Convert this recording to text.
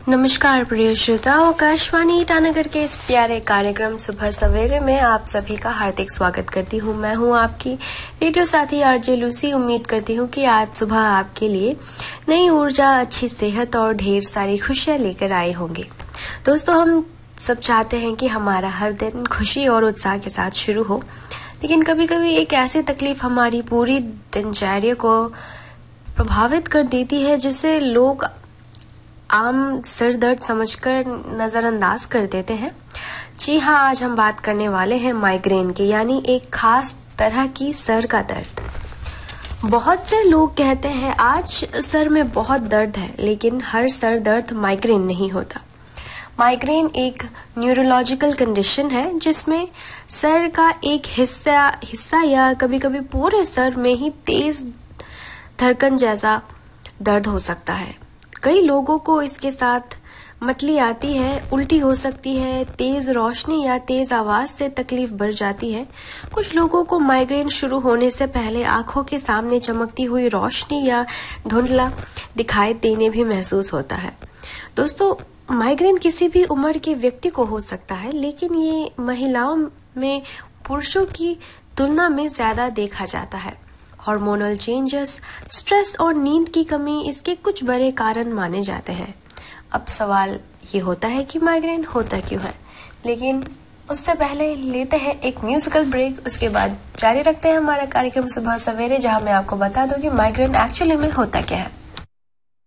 नमस्कार प्रिय श्रोताओं, आकाशवाणी ईटानगर के इस प्यारे कार्यक्रम सुबह सवेरे में आप सभी का हार्दिक स्वागत करती हूँ। मैं हूँ आपकी रेडियो साथी आरजे लूसी। उम्मीद करती हूँ कि आज सुबह आपके लिए नई ऊर्जा, अच्छी सेहत और ढेर सारी खुशियाँ लेकर आए होंगे। दोस्तों, हम सब चाहते हैं कि हमारा हर दिन खुशी और उत्साह के साथ शुरू हो, लेकिन कभी कभी एक ऐसी तकलीफ हमारी पूरी दिनचर्या को प्रभावित कर देती है जिसे लोग आम सिर दर्द समझकर नजरअंदाज कर देते हैं। जी हाँ, आज हम बात करने वाले हैं माइग्रेन की, यानी एक खास तरह की सर का दर्द। बहुत से लोग कहते हैं आज सर में बहुत दर्द है, लेकिन हर सर दर्द माइग्रेन नहीं होता। माइग्रेन एक न्यूरोलॉजिकल कंडीशन है जिसमें सर का एक हिस्सा या कभी-कभी पूरे सर में ही तेज धड़कन जैसा दर्द हो सकता है। कई लोगों को इसके साथ मतली आती है, उल्टी हो सकती है, तेज रोशनी या तेज आवाज से तकलीफ बढ़ जाती है। कुछ लोगों को माइग्रेन शुरू होने से पहले आंखों के सामने चमकती हुई रोशनी या धुंधला दिखाई देने भी महसूस होता है। दोस्तों, माइग्रेन किसी भी उम्र के व्यक्ति को हो सकता है, लेकिन ये महिलाओं में पुरुषों की तुलना में ज्यादा देखा जाता है। हार्मोनल चेंजेस, स्ट्रेस और नींद की कमी इसके कुछ बड़े कारण माने जाते हैं। अब सवाल ये होता है कि माइग्रेन होता क्यों है, लेकिन उससे पहले लेते हैं एक म्यूजिकल ब्रेक। उसके बाद जारी रखते हैं हमारा कार्यक्रम सुबह सवेरे, जहां मैं आपको बता दूं कि माइग्रेन एक्चुअली में होता क्या है।